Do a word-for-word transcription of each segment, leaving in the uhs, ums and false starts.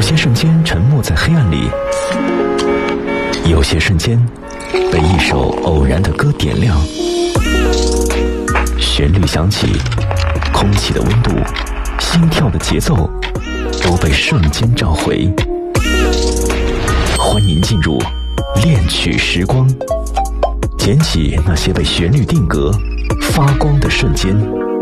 些瞬间沉默在黑暗里，有些瞬间被一首偶然的歌点亮。旋律响起，空气的温度，心跳的节奏都被瞬间召回。欢迎进入恋曲时光，捡起那些被旋律定格发光的瞬间。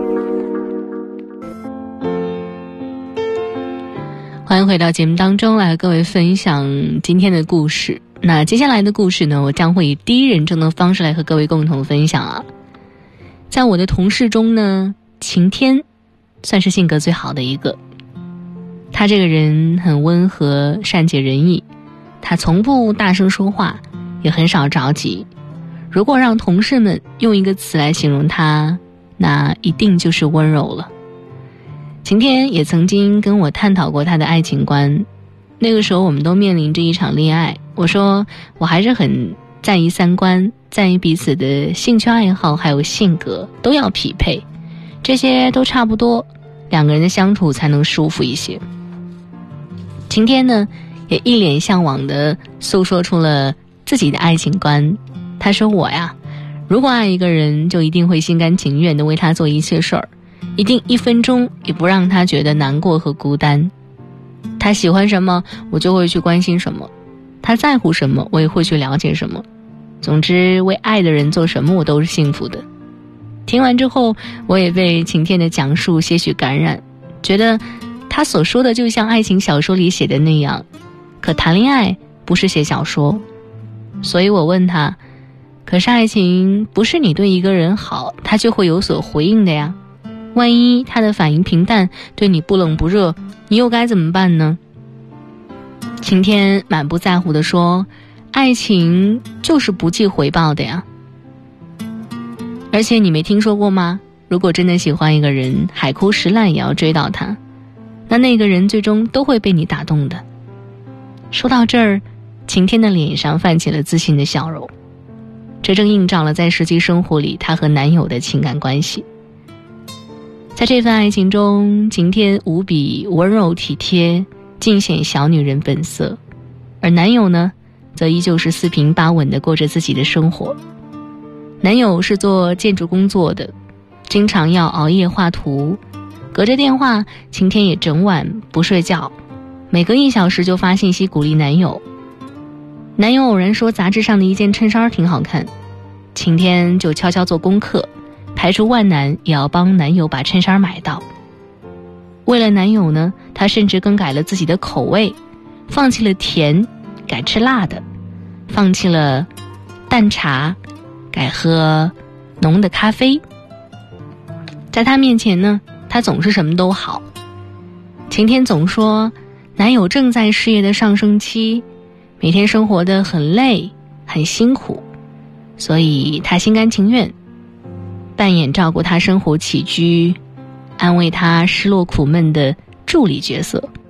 欢迎回到节目当中来和各位分享今天的故事。那接下来的故事呢，我将会以第一人称的方式来和各位共同分享啊。在我的同事中呢，晴天算是性格最好的一个。他这个人很温和，善解人意，他从不大声说话，也很少着急。如果让同事们用一个词来形容他，那一定就是温柔了。晴天也曾经跟我探讨过他的爱情观，那个时候我们都面临着一场恋爱，我说我还是很在意三观，在意彼此的兴趣爱好还有性格都要匹配，这些都差不多，两个人的相处才能舒服一些。晴天呢也一脸向往地诉说出了自己的爱情观。他说，我呀，如果爱一个人，就一定会心甘情愿地为他做一切事儿，一定一分钟也不让他觉得难过和孤单。他喜欢什么，我就会去关心什么，他在乎什么，我也会去了解什么。总之，为爱的人做什么，我都是幸福的。听完之后，我也被晴天的讲述些许感染，觉得他所说的就像爱情小说里写的那样，可谈恋爱不是写小说。所以我问他，可是爱情不是你对一个人好，他就会有所回应的呀。万一他的反应平淡，对你不冷不热，你又该怎么办呢？晴天满不在乎地说，爱情就是不计回报的呀。而且你没听说过吗？如果真的喜欢一个人，海枯石烂也要追到他，那那个人最终都会被你打动的。说到这儿，晴天的脸上泛起了自信的笑容，这正映照了在实际生活里她和男友的情感关系。在这份爱情中，晴天无比温柔体贴，尽显小女人本色，而男友呢，则依旧是四平八稳地过着自己的生活。男友是做建筑工作的，经常要熬夜画图，隔着电话，晴天也整晚不睡觉，每隔一小时就发信息鼓励男友。男友偶然说杂志上的一件衬衫挺好看，晴天就悄悄做功课，排除万难也要帮男友把衬衫买到。为了男友呢，她甚至更改了自己的口味，放弃了甜，改吃辣的，放弃了淡茶，改喝浓的咖啡。在她面前呢，她总是什么都好。晴天总说，男友正在事业的上升期，每天生活得很累很辛苦，所以她心甘情愿扮演照顾他生活起居，安慰他失落苦闷的助理角色。